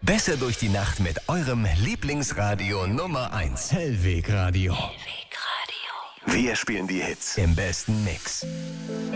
Besser durch die Nacht mit eurem Lieblingsradio Nummer 1. Hellweg Radio. Wir spielen die Hits im besten Mix.